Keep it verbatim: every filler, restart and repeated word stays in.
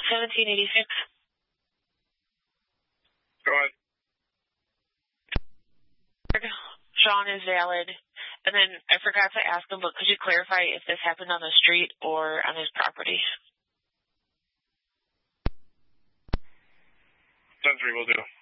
seventeen eighty-six. Go ahead. Sean is valid. And then I forgot to ask him, but could you clarify if this happened on the street or on his property? ten three will do.